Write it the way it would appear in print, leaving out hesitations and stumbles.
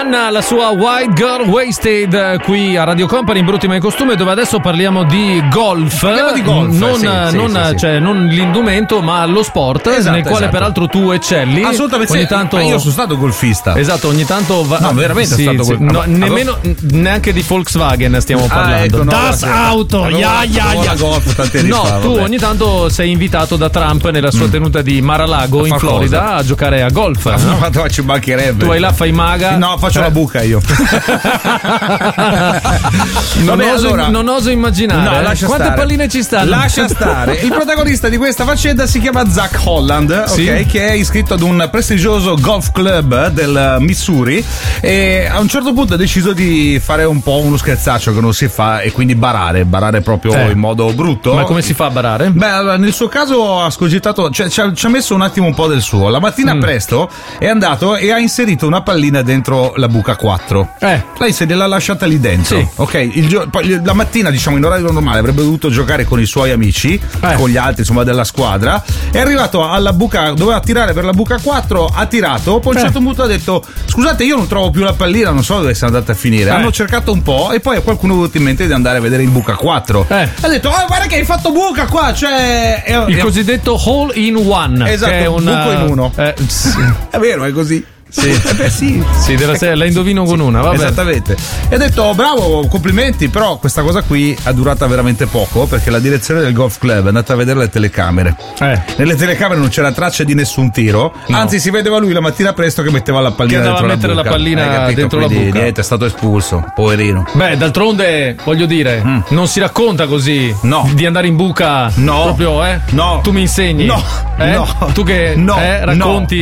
Rihanna, la sua White Girl Wasted, qui a Radio Company in Brutti ma in costume, dove adesso parliamo di golf. Parliamo di golf, non l'indumento, ma lo sport, nel quale peraltro tu eccelli. Assolutamente. Ogni tanto... io sono stato golfista. Esatto, ogni tanto no, veramente sono stato golfista. No, nemmeno neanche di Volkswagen stiamo parlando. Ecco, Das Auto, golf tanti anni no, fa, tu vabbè. ogni tanto sei invitato da Trump nella sua tenuta di Mar-a-Lago in Florida cosa? A giocare a golf. No? Ci mancherebbe. Tu vai là, fai maga. No, faccio la buca io. non oso immaginare. No, lascia quante stare. palline ci stanno? Lascia stare. Il protagonista di questa faccenda si chiama Zach Holland, sì? Ok, che è iscritto ad un prestigioso golf club del Missouri e a un certo punto ha deciso di fare un po' uno scherzaccio che non si fa e quindi barare proprio in modo brutto. Ma come si fa a barare? Beh, allora, nel suo caso ha scogitato, cioè ci ha messo un attimo un po' del suo. La mattina presto è andato e ha inserito una pallina dentro la buca 4. L'ha lasciata lì dentro. Sì. Ok, poi la mattina, diciamo, in orario normale avrebbe dovuto giocare con i suoi amici, con gli altri, insomma, della squadra. È arrivato alla buca, doveva tirare per la buca 4, ha tirato, poi a un certo punto ha detto: scusate, io non trovo più la pallina, non so dove sia andata a finire. Hanno cercato un po' e poi a qualcuno è venuto in mente di andare a vedere in buca 4. Ha detto: oh, guarda che hai fatto buca qua, cioè il cosiddetto hole in one. Esatto, che è un buco in uno. Sì. È vero, è così. Sì, sì. La indovino con una, vabbè. Esattamente. E ha detto: bravo, complimenti, però questa cosa qui è durata veramente poco, perché la direzione del golf club è andata a vedere le telecamere. Nelle telecamere non c'era traccia di nessun tiro, anzi si vedeva lui la mattina presto che metteva la pallina dentro la buca. Che andava a mettere la pallina dentro quindi, la buca. Niente, è stato espulso, poverino. Beh, d'altronde, voglio dire, non si racconta così di andare in buca. No. Proprio, No. Tu mi insegni. No. Tu che racconti